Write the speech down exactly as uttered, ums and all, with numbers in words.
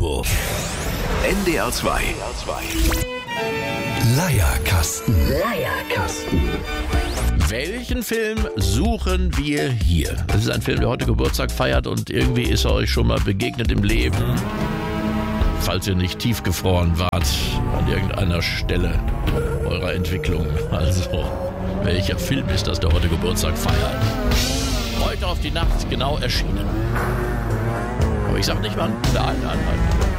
Maulwurf. N D R zwei. Leierkasten. Leierkasten. Welchen Film suchen wir hier? Das ist ein Film, der heute Geburtstag feiert und irgendwie ist er euch schon mal begegnet im Leben. Falls ihr nicht tiefgefroren wart an irgendeiner Stelle eurer Entwicklung. Also, welcher Film ist das, der heute Geburtstag feiert? Heute auf die Nacht genau erschienen. Aber ich sag nicht wann. Nein, nein, nein.